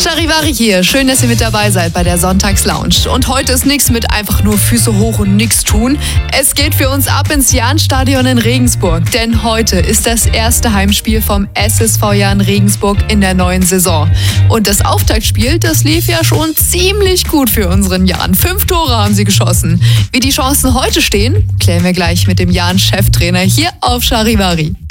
Charivari hier. Schön, dass ihr mit dabei seid bei der Sonntagslounge. Und heute ist nichts mit einfach nur Füße hoch und nichts tun. Es geht für uns ab ins Jahnstadion in Regensburg. Denn heute ist das erste Heimspiel vom SSV Jahn Regensburg in der neuen Saison. Und das Auftaktspiel, das lief ja schon ziemlich gut für unseren Jahn. 5 Tore haben sie geschossen. Wie die Chancen heute stehen, klären wir gleich mit dem Jahn-Cheftrainer hier auf Charivari.